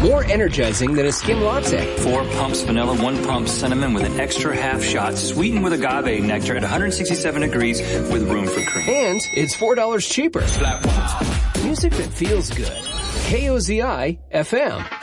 More energizing than a skim latte. 4 pumps vanilla, 1 pump cinnamon with an extra half shot, sweetened with agave nectar at 167 degrees with room for cream. And it's $4 cheaper. Music that feels good. KOZI FM.